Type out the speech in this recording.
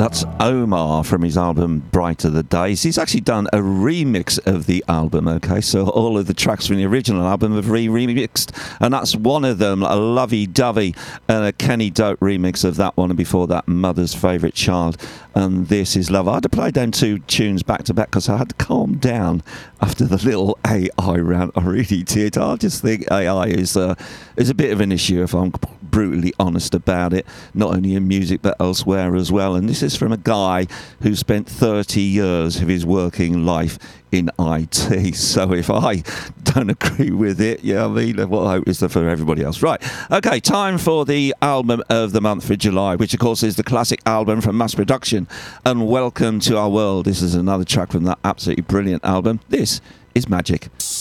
That's Omar from his album Brighter the Days. He's actually done a remix of the album, okay? So all of the tracks from the original album have remixed, and that's one of them, a lovey-dovey and a Kenny Dope remix of that one, and before that, Mother's Favourite Child, and This Is Love. I had to play down two tunes back-to-back because I had to calm down after the little AI rant. I really did. I just think AI is a bit of an issue, if I'm brutally honest about it, not only in music but elsewhere as well. And this is from a guy who spent 30 years of his working life in IT. So if I don't agree with it, yeah, I mean, what I hope is for everybody else. Right, okay, time for the album of the month for July, which of course is the classic album from Mass Production and Welcome to Our World. This is another track from that absolutely brilliant album. This is Magic.